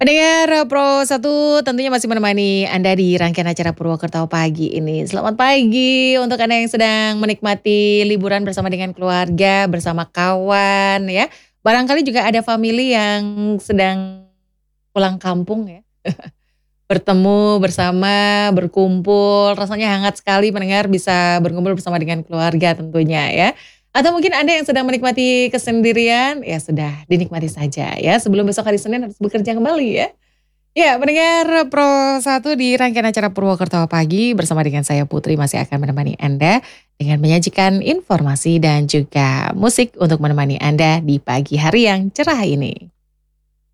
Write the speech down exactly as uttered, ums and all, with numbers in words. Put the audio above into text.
Pendengar Pro satu tentunya masih menemani Anda di rangkaian acara Purwokerto Pagi ini. Selamat pagi untuk Anda yang sedang menikmati liburan bersama dengan keluarga, bersama kawan ya. Barangkali juga ada family yang sedang pulang kampung ya. Bertemu bersama, berkumpul, rasanya hangat sekali mendengar bisa berkumpul bersama dengan keluarga tentunya ya. Atau mungkin Anda yang sedang menikmati kesendirian, ya sudah dinikmati saja ya. Sebelum besok hari Senin harus bekerja kembali ya. Ya, pendengar Pro satu di rangkaian acara Purwokerto Pagi bersama dengan saya Putri masih akan menemani Anda dengan menyajikan informasi dan juga musik untuk menemani Anda di pagi hari yang cerah ini.